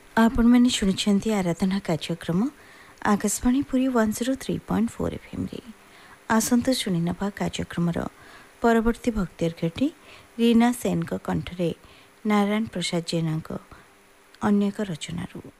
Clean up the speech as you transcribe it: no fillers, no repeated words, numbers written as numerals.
आपण मैंने शुणी आराधना कार्यक्रम आकाशवाणी पुरी 103.4 FM रे आसंत शुणी नवा कार्यक्रम परवर्ती भक्तिर्घटी रीना सेन कंठरे नारायण प्रसाद जेना अन्य रचनारू।